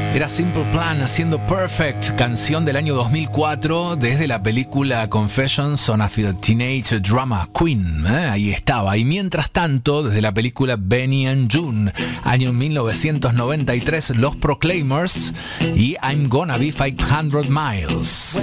Era Simple Plan haciendo Perfect, canción del año 2004 desde la película Confessions of a Teenage Drama Queen. Ahí estaba. Y mientras tanto, desde la película Benny and June, año 1993, Los Proclaimers y I'm Gonna Be 500 Miles.